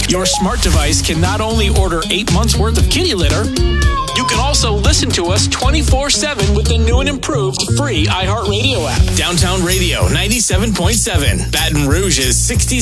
Your smart device can not only order 8 months worth of kitty litter, you can also listen to us 24/7 with the new and improved free iHeartRadio app. Downtown Radio 97.7, Baton Rouge's 60s